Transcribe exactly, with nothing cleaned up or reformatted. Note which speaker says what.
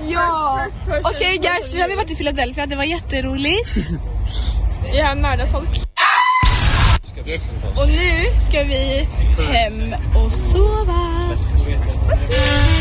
Speaker 1: Ja! Okej okay, guys, nu har vi varit i Philadelphia. Det var jätteroligt. Vi har mördat folk.
Speaker 2: Yes.
Speaker 1: Och nu ska vi hem och sova.